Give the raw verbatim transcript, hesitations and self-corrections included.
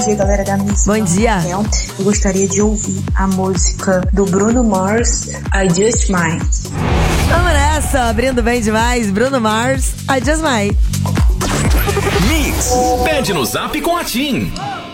dia, galera da Miss. Bom dia. Raquel. Eu gostaria de ouvir a música do Bruno Mars, I Just Might. Vamos nessa, abrindo bem demais. Bruno Mars, I Just Might. Mix, pede no zap com a Tim.